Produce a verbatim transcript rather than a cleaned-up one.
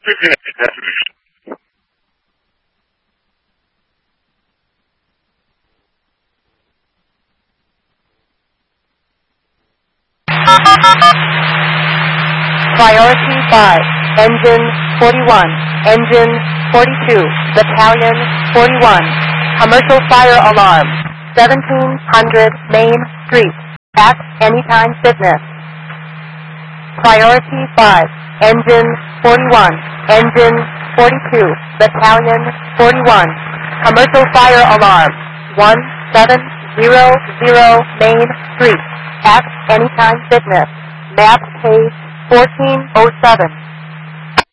Destination. Priority five, Engine forty-one, Engine forty-two, Battalion forty-one, Commercial Fire Alarm, seventeen hundred Main Street, at Anytime Fitness. Priority five, Engine forty-one, Engine forty-two, Battalion forty-one, Commercial Fire Alarm, one seven zero zero Main Street, at Anytime Fitness, map page fourteen oh seven.